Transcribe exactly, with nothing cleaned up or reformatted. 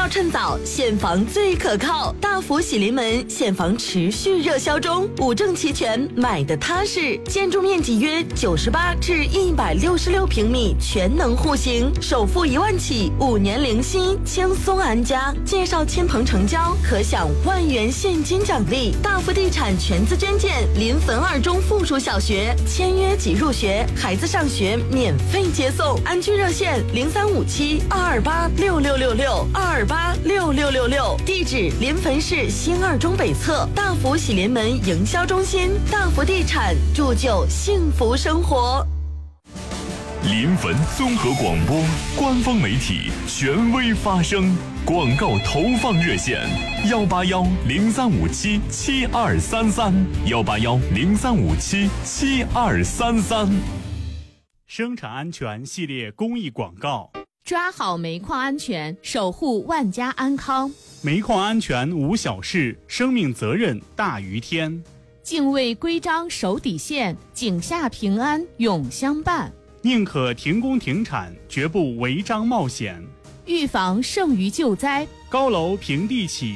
要趁早，现房最可靠。大福喜临门现房持续热销中，五证齐全，买的踏实。建筑面积约九十八至一百六十六平米，全能户型，首付一万起，五年零息，轻松安家。介绍亲朋成交，可享万元现金奖励。大福地产全资捐建临汾二中附属小学，签约即入学，孩子上学免费接送。安居热线零三五七二二八六六六六二二八六六六六，地址临汾市新二中北侧大福喜临门营销中心。大福地产铸就幸福生活。 临汾综合广播官方媒体，权威发声。广告投放热线：幺八幺零三五七七二三三，幺八幺零三五七七二三三。 生产安全系列公益广告。 抓好煤矿安全，守护万家安康。 煤矿安全无小事，生命责任大于天。 敬畏规章守底线，井下平安永相伴。 宁可停工停产，绝不违章冒险。 预防胜于救灾。 高楼平地起，